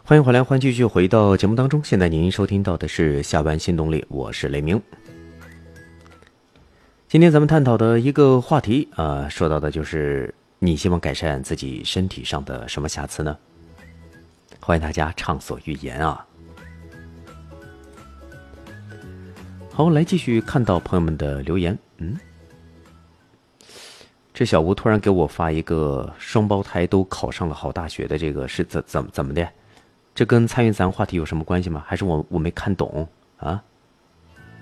欢迎回来，欢迎继续回到节目当中。现在您收听到的是下班新动力，我是雷鸣。今天咱们探讨的一个话题说到的就是你希望改善自己身体上的什么瑕疵呢？欢迎大家畅所欲言啊！好，来继续看到朋友们的留言。这小吴突然给我发一个双胞胎都考上了好大学的，这个是怎么的？这跟参与咱话题有什么关系吗？还是我没看懂啊？